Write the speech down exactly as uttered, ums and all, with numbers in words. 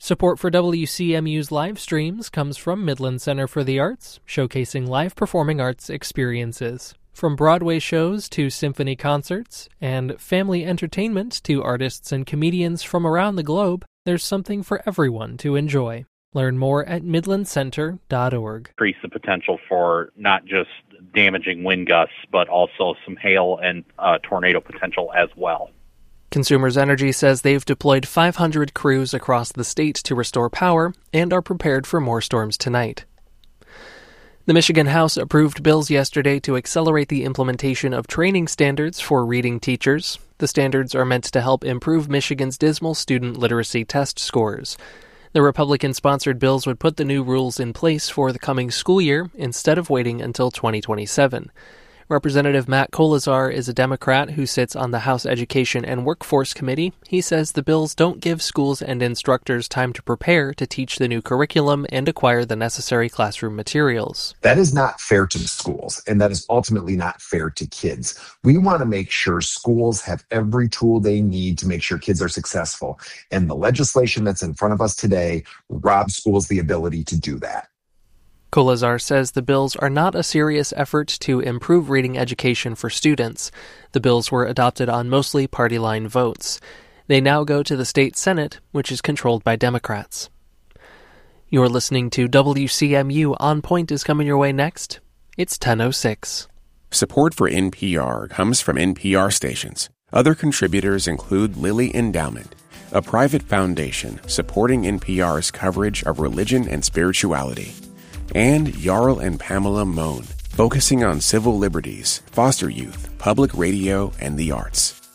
Support for W C M U's live streams comes from Midland Center for the Arts, showcasing live performing arts experiences. From Broadway shows to symphony concerts, and family entertainment to artists and comedians from around the globe, there's something for everyone to enjoy. Learn more at midland center dot org. Increase the potential for not just damaging wind gusts, but also some hail and uh, tornado potential as well. Consumers Energy says they've deployed five hundred crews across the state to restore power and are prepared for more storms tonight. The Michigan House approved bills yesterday to accelerate the implementation of training standards for reading teachers. The standards are meant to help improve Michigan's dismal student literacy test scores. The Republican-sponsored bills would put the new rules in place for the coming school year instead of waiting until twenty twenty-seven. Representative Matt Kolazar is a Democrat who sits on the House Education and Workforce Committee. He says the bills don't give schools and instructors time to prepare to teach the new curriculum and acquire the necessary classroom materials. That is not fair to the schools, and that is ultimately not fair to kids. We want to make sure schools have every tool they need to make sure kids are successful, and the legislation that's in front of us today robs schools the ability to do that. Kolazar says the bills are not a serious effort to improve reading education for students. The bills were adopted on mostly party-line votes. They now go to the state Senate, which is controlled by Democrats. You're listening to W C M U. On Point is coming your way next. It's ten oh six. Support for N P R comes from N P R stations. Other contributors include Lilly Endowment, a private foundation supporting N P R's coverage of religion and spirituality, and Jarl and Pamela Mohn, focusing on civil liberties, foster youth, public radio, and the arts.